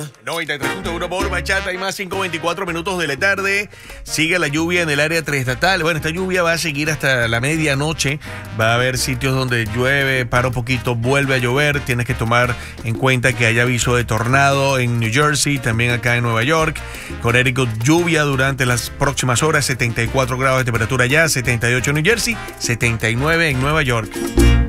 93.1 por Bachata y más 5:24 minutos de la tarde. Sigue la lluvia en el área triestatal. Bueno, esta lluvia va a seguir hasta la medianoche. Va a haber sitios donde llueve, para un poquito, vuelve a llover. Tienes que tomar en cuenta que hay aviso de tornado en New Jersey, también acá en Nueva York. Connecticut, lluvia durante las próximas horas. 74 grados de temperatura allá, 78 en New Jersey, 79 en Nueva York.